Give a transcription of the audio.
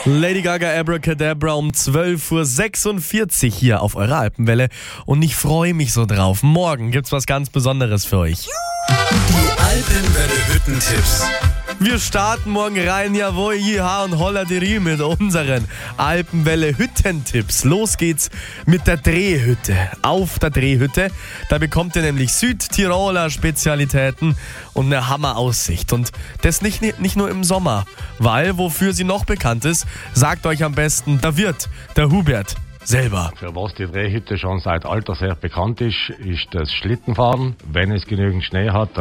Lady Gaga Abracadabra um 12.46 Uhr hier auf eurer Alpenwelle. Und ich freue mich so drauf. Morgen gibt's was ganz Besonderes für euch. Die Alpenwelle Hüttentipps. Wir starten morgen rein, jawohl, jiha und holla die Rie mit unseren Alpenwelle Hüttentipps. Los geht's mit der Drehhütte. Auf der Drehhütte, da bekommt ihr nämlich Südtiroler Spezialitäten und eine Hammeraussicht. Und das nicht nur im Sommer, weil wofür sie noch bekannt ist, sagt euch am besten der Wirt, der Hubert selber. Für was die Drehhütte schon seit alters her bekannt ist das Schlittenfahren. Wenn es genügend Schnee hat,